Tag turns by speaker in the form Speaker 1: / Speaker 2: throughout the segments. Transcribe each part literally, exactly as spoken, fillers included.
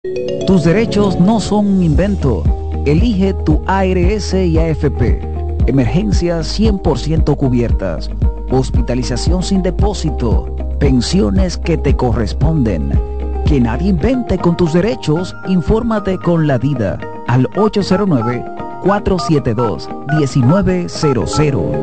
Speaker 1: Tus derechos no son un invento. Elige tu A R S y A F P. Emergencias cien por ciento cubiertas. Hospitalización sin depósito. Pensiones que te corresponden. Que nadie invente con tus derechos. Infórmate con la DIDA al ocho cero nueve, cuatro siete dos, uno nueve cero cero.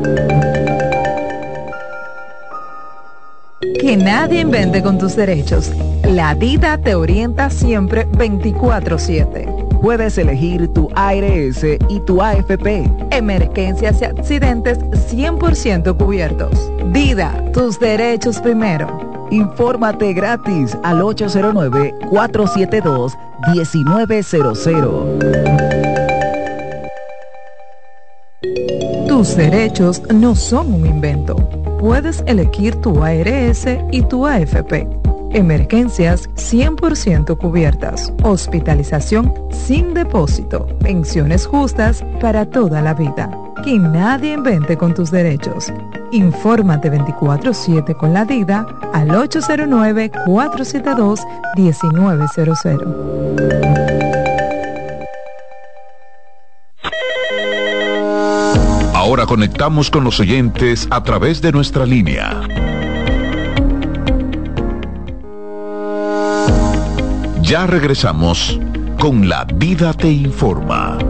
Speaker 2: Que nadie invente con tus derechos. La DIDA te orienta siempre veinticuatro siete.
Speaker 1: Puedes elegir tu A R S y tu A F P.
Speaker 2: Emergencias y accidentes cien por ciento cubiertos. DIDA, tus derechos primero.
Speaker 1: Infórmate gratis al ocho cero nueve, cuatro siete dos, uno nueve cero cero.
Speaker 2: Tus derechos no son un invento. Puedes elegir tu A R S y tu A F P. Emergencias cien por ciento cubiertas. Hospitalización sin depósito. Pensiones justas para toda la vida. Que nadie invente con tus derechos. Infórmate veinticuatro siete con la DIDA al ocho cero nueve, cuatro siete dos, uno nueve cero cero.
Speaker 3: Ahora conectamos con los oyentes a través de nuestra línea. Ya regresamos con La Vida Te Informa.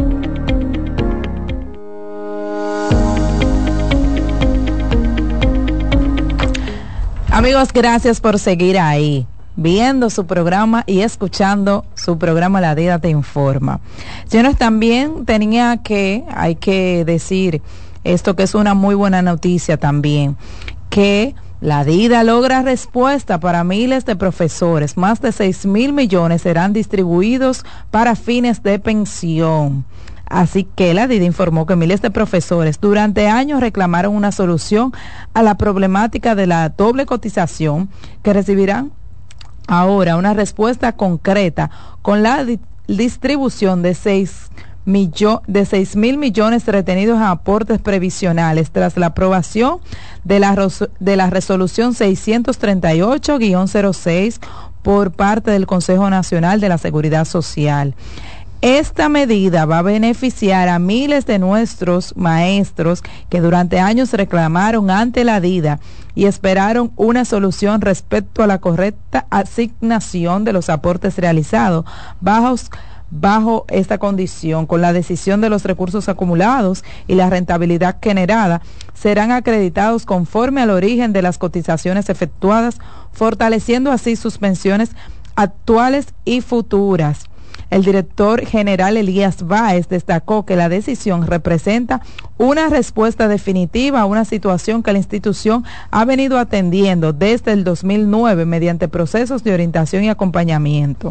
Speaker 2: Amigos, gracias por seguir ahí, viendo su programa y escuchando su programa La Vida Te Informa. Señores, también tenía que, hay que decir esto que es una muy buena noticia también, que la DIDA logra respuesta para miles de profesores. Más de seis mil millones serán distribuidos para fines de pensión. Así que la DIDA informó que miles de profesores durante años reclamaron una solución a la problemática de la doble cotización, que recibirán ahora una respuesta concreta con la di- distribución de seis Millo, de seis mil millones retenidos en aportes previsionales tras la aprobación de la, de la resolución seiscientos treinta y ocho guión cero seis por parte del Consejo Nacional de la Seguridad Social. Esta medida va a beneficiar a miles de nuestros maestros que durante años reclamaron ante la DIDA y esperaron una solución respecto a la correcta asignación de los aportes realizados bajos bajo esta condición. Con la decisión de los recursos acumulados y la rentabilidad generada, serán acreditados conforme al origen de las cotizaciones efectuadas, fortaleciendo así sus pensiones actuales y futuras. El director general Elías Báez destacó que la decisión representa una respuesta definitiva a una situación que la institución ha venido atendiendo desde el dos mil nueve mediante procesos de orientación y acompañamiento.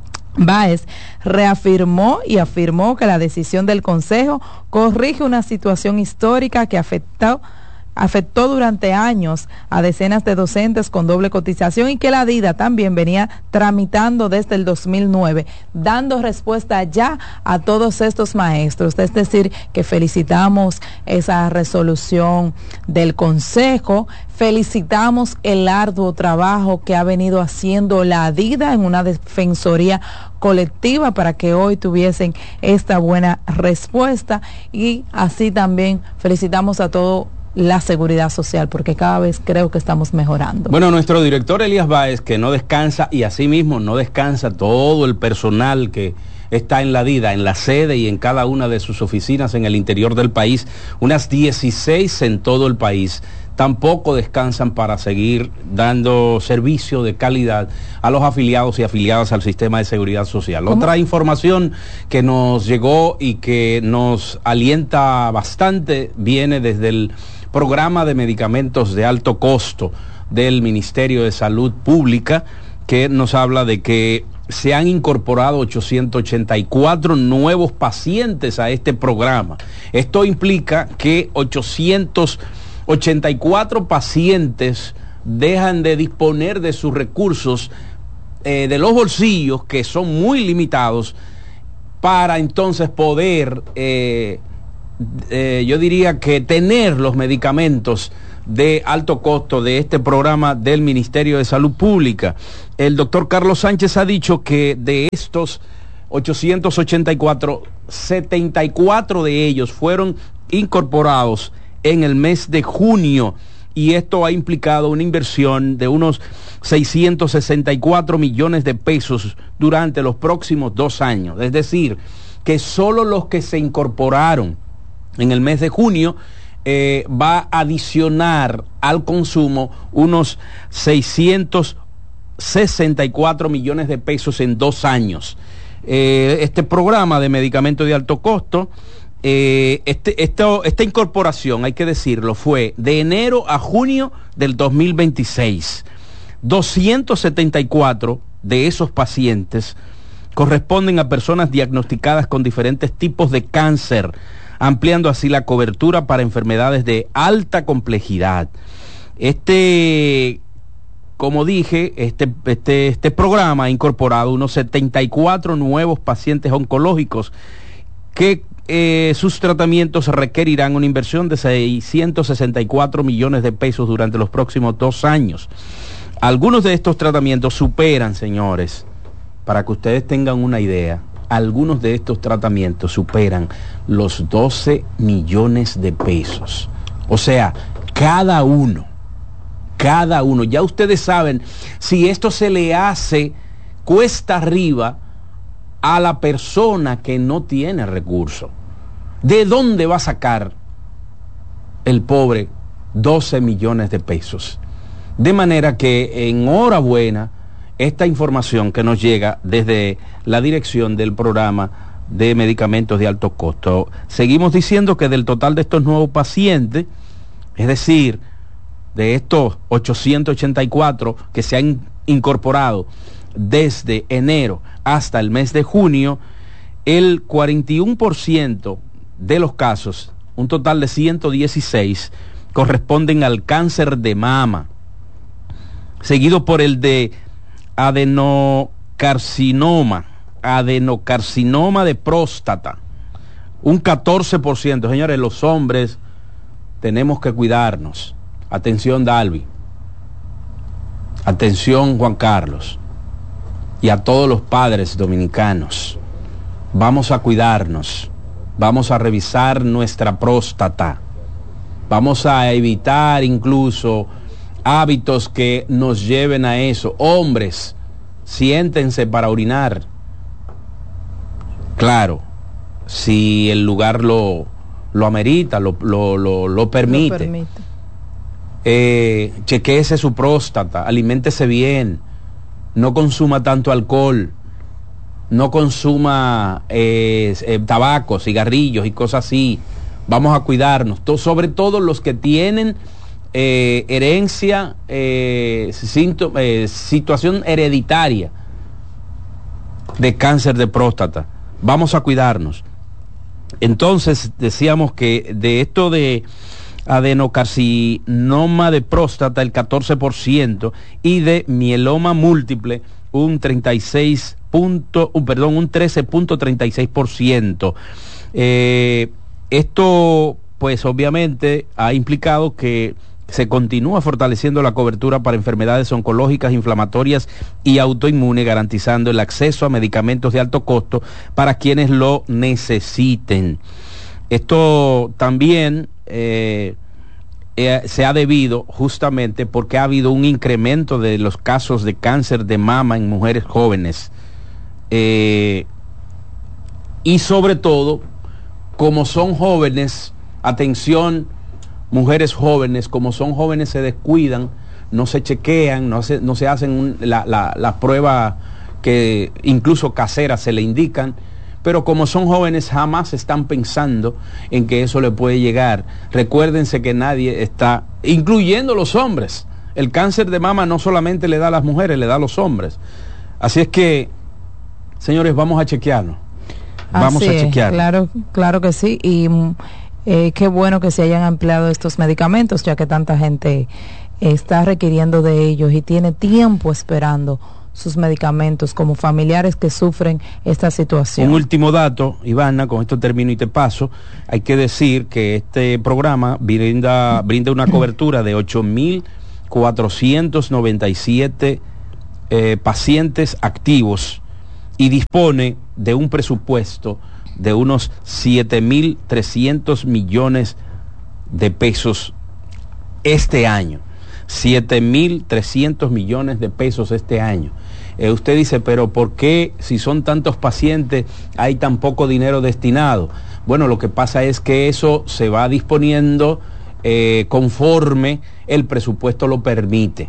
Speaker 2: Báez reafirmó y afirmó que la decisión del Consejo corrige una situación histórica que afectó afectó durante años a decenas de docentes con doble cotización y que la DIDA también venía tramitando desde el dos mil nueve, dando respuesta ya a todos estos maestros. Es decir, que felicitamos esa resolución del Consejo, felicitamos el arduo trabajo que ha venido haciendo la DIDA en una defensoría colectiva para que hoy tuviesen esta buena respuesta, y así también felicitamos a todo la seguridad social, porque cada vez creo que estamos mejorando.
Speaker 4: Bueno, nuestro director Elías Báez, que no descansa, y asimismo no descansa todo el personal que está en la DIDA, en la sede y en cada una de sus oficinas en el interior del país, unas dieciséis en todo el país, tampoco descansan para seguir dando servicio de calidad a los afiliados y afiliadas al sistema de seguridad social. ¿Cómo? Otra información que nos llegó y que nos alienta bastante viene desde el programa de medicamentos de alto costo del Ministerio de Salud Pública, que nos habla de que se han incorporado ochocientos ochenta y cuatro nuevos pacientes a este programa. Esto implica que ochocientos ochenta y cuatro pacientes dejan de disponer de sus recursos, eh, de los bolsillos, que son muy limitados, para entonces poder, eh, eh, yo diría que tener los medicamentos de alto costo de este programa del Ministerio de Salud Pública. El doctor Carlos Sánchez ha dicho que de estos ochocientos ochenta y cuatro, setenta y cuatro de ellos fueron incorporados en el mes de junio, y esto ha implicado una inversión de unos seiscientos sesenta y cuatro millones de pesos durante los próximos dos años. Es decir, que solo los que se incorporaron en el mes de junio eh, va a adicionar al consumo unos seiscientos sesenta y cuatro millones de pesos en dos años. Eh, este programa de medicamentos de alto costo, eh, este, esto, esta incorporación, hay que decirlo, fue de enero a junio del dos mil veintiséis. doscientos setenta y cuatro de esos pacientes corresponden a personas diagnosticadas con diferentes tipos de cáncer, ampliando así la cobertura para enfermedades de alta complejidad. Este, como dije, este, este, este programa ha incorporado unos setenta y cuatro nuevos pacientes oncológicos que eh, sus tratamientos requerirán una inversión de seiscientos sesenta y cuatro millones de pesos durante los próximos dos años. Algunos de estos tratamientos superan, señores, para que ustedes tengan una idea, algunos de estos tratamientos superan los doce millones de pesos. O sea, cada uno, cada uno. Ya ustedes saben, si esto se le hace cuesta arriba a la persona que no tiene recursos, ¿de dónde va a sacar el pobre doce millones de pesos? De manera que, enhorabuena, esta información que nos llega desde la dirección del programa de medicamentos de alto costo. Seguimos diciendo que del total de estos nuevos pacientes, es decir, de estos ochocientos ochenta y cuatro que se han incorporado desde enero hasta el mes de junio, el cuarenta y uno por ciento de los casos, un total de ciento dieciséis, corresponden al cáncer de mama, seguido por el de adenocarcinoma, adenocarcinoma de próstata, un catorce por ciento. Señores, los hombres tenemos que cuidarnos. Atención, Dalvi. Atención, Juan Carlos. Y a todos los padres dominicanos. Vamos a cuidarnos. Vamos a revisar nuestra próstata. Vamos a evitar incluso hábitos que nos lleven a eso. Hombres, siéntense para orinar. Claro, si el lugar lo, lo amerita, lo, lo, lo, lo permite. Lo permite. Eh, chequéese su próstata, aliméntese bien, no consuma tanto alcohol, no consuma eh, eh, tabaco, cigarrillos y cosas así. Vamos a cuidarnos, to- sobre todo los que tienen Eh, herencia, eh, síntom- eh, situación hereditaria de cáncer de próstata. Vamos a cuidarnos. Entonces decíamos que de esto de adenocarcinoma de próstata el catorce por ciento y de mieloma múltiple un treinta y seis punto, uh, perdón, un trece punto treinta y seis por ciento. Eh, esto pues obviamente ha implicado que se continúa fortaleciendo la cobertura para enfermedades oncológicas, inflamatorias y autoinmunes, garantizando el acceso a medicamentos de alto costo para quienes lo necesiten. Esto también eh, eh, se ha debido justamente porque ha habido un incremento de los casos de cáncer de mama en mujeres jóvenes. Eh, y sobre todo, como son jóvenes, atención, mujeres jóvenes, como son jóvenes, se descuidan, no se chequean, no se, no se hacen un, la, la, la prueba que incluso caseras se le indican, pero como son jóvenes jamás están pensando en que eso le puede llegar. Recuérdense que nadie está, incluyendo los hombres, el cáncer de mama no solamente le da a las mujeres, le da a los hombres. Así es que, señores, vamos a chequearnos. Vamos
Speaker 2: Así
Speaker 4: a chequearnos.
Speaker 2: Es, claro, claro que sí, y Eh, qué bueno que se hayan empleado estos medicamentos, ya que tanta gente está requiriendo de ellos y tiene tiempo esperando sus medicamentos como familiares que sufren esta situación.
Speaker 4: Un último dato, Ivana, con esto termino y te paso. Hay que decir que este programa brinda, brinda una cobertura de ocho mil cuatrocientos noventa y siete eh, pacientes activos y dispone de un presupuesto de unos siete mil trescientos millones de pesos este año. siete mil trescientos millones de pesos este año. Eh, usted dice, pero ¿por qué si son tantos pacientes hay tan poco dinero destinado? Bueno, lo que pasa es que eso se va disponiendo eh, conforme el presupuesto lo permite.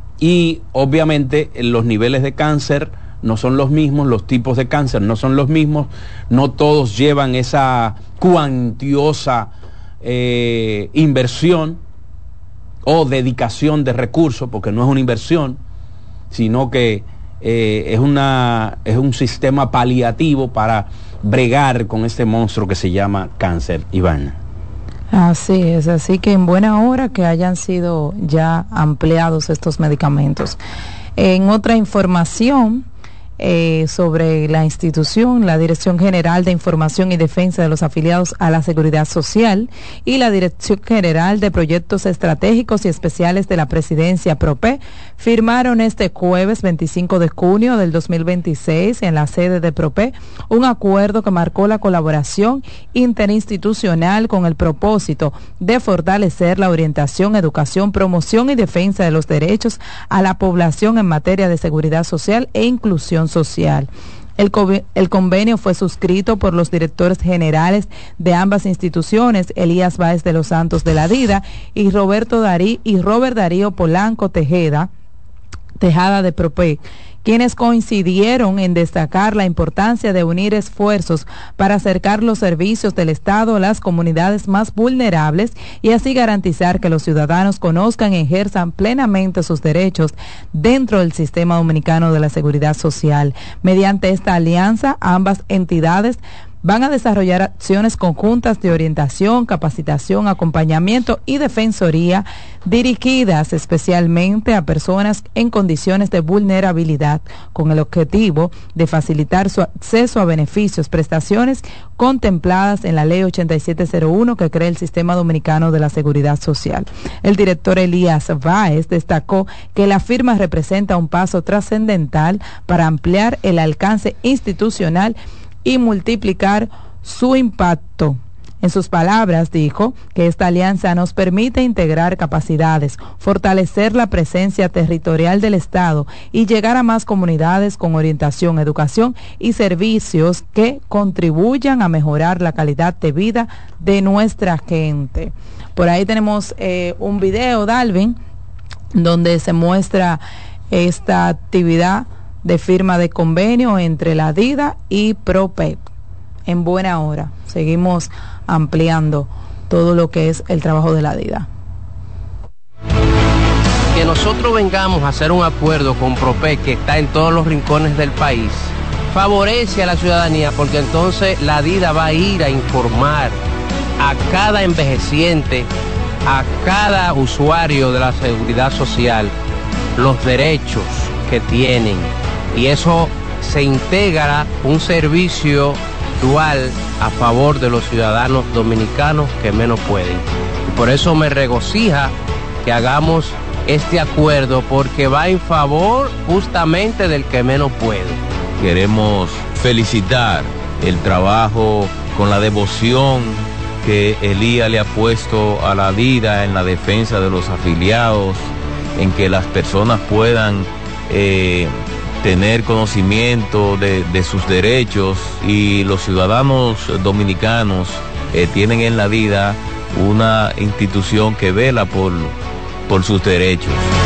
Speaker 4: Y obviamente los niveles de cáncer no son los mismos, los tipos de cáncer no son los mismos, no todos llevan esa cuantiosa eh, inversión o dedicación de recursos, porque no es una inversión, sino que eh, es, una, es un sistema paliativo para bregar con este monstruo que se llama cáncer, Iván.
Speaker 2: Así es, así que en buena hora que hayan sido ya ampliados estos medicamentos. En otra información, Eh, sobre la institución, la Dirección General de Información y Defensa de los Afiliados a la Seguridad Social y la Dirección General de Proyectos Estratégicos y Especiales de la Presidencia PROPE firmaron este jueves veinticinco de junio del dos mil veintiséis en la sede de PROPE un acuerdo que marcó la colaboración interinstitucional con el propósito de fortalecer la orientación, educación, promoción y defensa de los derechos a la población en materia de seguridad social e inclusión social. El, el convenio fue suscrito por los directores generales de ambas instituciones, Elías Báez de los Santos de la Dida y Roberto Darí y Robert Darío Polanco Tejeda, Tejada de PROPE, quienes coincidieron en destacar la importancia de unir esfuerzos para acercar los servicios del Estado a las comunidades más vulnerables y así garantizar que los ciudadanos conozcan y ejerzan plenamente sus derechos dentro del sistema dominicano de la seguridad social. Mediante esta alianza, ambas entidades van a desarrollar acciones conjuntas de orientación, capacitación, acompañamiento y defensoría dirigidas especialmente a personas en condiciones de vulnerabilidad, con el objetivo de facilitar su acceso a beneficios, prestaciones contempladas en la Ley ochenta y siete cero uno que crea el Sistema Dominicano de la Seguridad Social. El director Elías Báez destacó que la firma representa un paso trascendental para ampliar el alcance institucional y multiplicar su impacto. En sus palabras dijo que esta alianza nos permite integrar capacidades, fortalecer la presencia territorial del Estado y llegar a más comunidades con orientación, educación y servicios que contribuyan a mejorar la calidad de vida de nuestra gente. Por ahí tenemos eh, un video, Dalvin, donde se muestra esta actividad de firma de convenio entre la DIDA y PROPE. En buena hora seguimos ampliando todo lo que es el trabajo de la DIDA.
Speaker 5: Que nosotros vengamos a hacer un acuerdo con PROPE, que está en todos los rincones del país, favorece a la ciudadanía, porque entonces la DIDA va a ir a informar a cada envejeciente, a cada usuario de la seguridad social, los derechos que tienen. Y eso se integra un servicio dual a favor de los ciudadanos dominicanos que menos pueden. Y por eso me regocija que hagamos este acuerdo, porque va en favor justamente del que menos puede.
Speaker 6: Queremos felicitar el trabajo con la devoción que Elías le ha puesto a la vida en la defensa de los afiliados, en que las personas puedan eh, tener conocimiento de, de sus derechos, y los ciudadanos dominicanos eh, tienen en la vida una institución que vela por, por sus derechos.